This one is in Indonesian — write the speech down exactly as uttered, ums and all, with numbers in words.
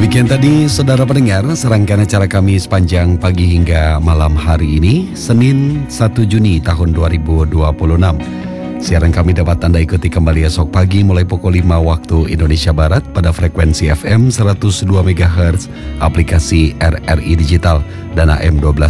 Demikian tadi saudara pendengar serangkaian acara kami sepanjang pagi hingga malam hari ini, Senin satu Juni tahun dua ribu dua puluh enam. Siaran kami dapat Anda ikuti kembali esok pagi mulai pukul lima waktu Indonesia Barat pada frekuensi F M seratus dua megahertz, aplikasi R R I Digital dan A M dua belas